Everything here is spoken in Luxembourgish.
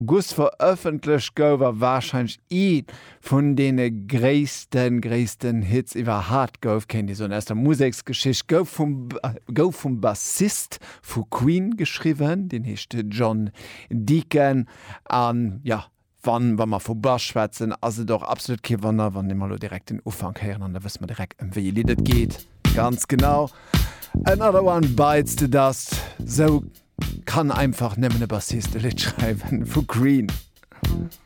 Guss veröffentlicht gower wahrscheinlich von den gräisten Hits iwwer hart gouf kennt die so aus der Musiksgeschicht gouf vom Bassist vu Queen geschrieben, den hechte John Deacon an wann man vu Bass schwätzen, also doch absolut kein Wunder, wann immer direkt den Ufang hören und da wissen man direkt wie Lied geht. Ganz genau. Another One Bites the Dust. So kann einfach nimmen Bassist Lied schreiben für Green.